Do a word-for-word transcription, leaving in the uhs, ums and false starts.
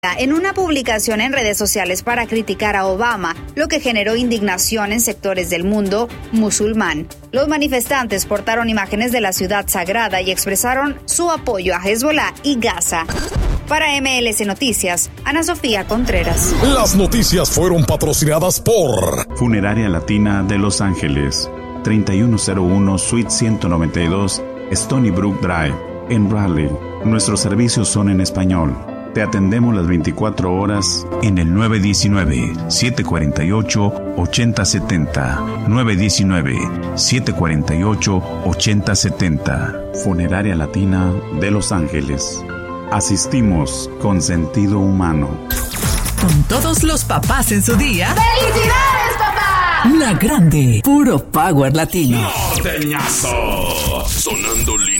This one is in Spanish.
en una publicación en redes sociales para criticar a Obama, lo que generó indignación en sectores del mundo musulmán. Los manifestantes portaron imágenes de la ciudad sagrada y expresaron su apoyo a Hezbollah y Gaza. Para M L C Noticias, Ana Sofía Contreras. Las noticias fueron patrocinadas por Funeraria Latina de Los Ángeles, treinta y uno cero uno Suite ciento noventa y dos, Stony Brook Drive, en Raleigh. Nuestros servicios son en español. Te atendemos las veinticuatro horas en el nueve uno nueve, siete cuatro ocho, ocho cero siete cero. nueve uno nueve, siete cuatro ocho, ocho cero siete cero. Funeraria Latina de Los Ángeles. Asistimos con sentido humano. Con todos los papás en su día. ¡Felicidades, papá! La grande, puro power latino. Norteñazo. Sonando lindo.